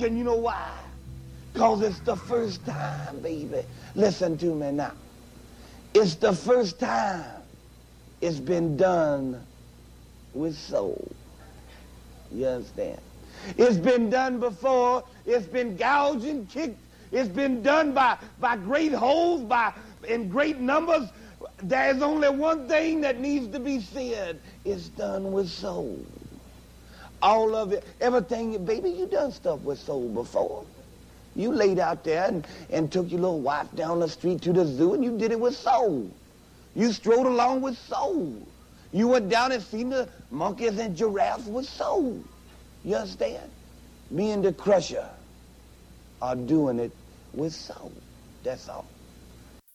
And you know why? Because it's the first time, baby. Listen to me now. It's the first time it's been done with soul. You understand? It's been done before. It's been gouged and kicked. It's been done by great holes, in great numbers. There's only one thing that needs to be said. It's done with soul. All of it, everything, baby, you done stuff with soul before. You laid out there and took your little wife down the street to the zoo, and you did it with soul. You strode along with soul. You went down and seen the monkeys and giraffes with soul. You understand? Me and the Crusher are doing it with soul. That's all.